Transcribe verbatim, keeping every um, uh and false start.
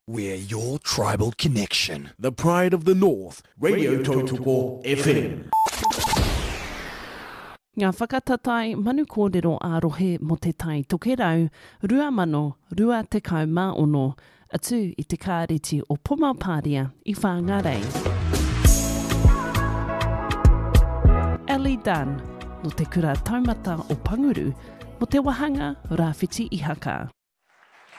We're your tribal connection. The pride of the North, Radio Tautupo F M. Ngā whakatatai manu kōrero ārohe mo te tai tokerau, rua mano, rua tekau mā ono, atu i te kāreti o Pomapāria i Whāngarei. Ellie Dunn, no te kura taumata o Panguru, mo te wahanga Rāwhiti i haka.